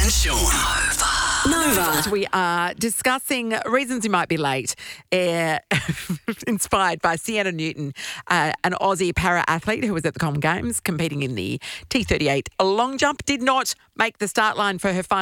Sean. Nova. We are discussing reasons you might be late, inspired by Sienna Newton, an Aussie para-athlete who was at the Common Games competing in the T38 long jump, did not make the start line for her final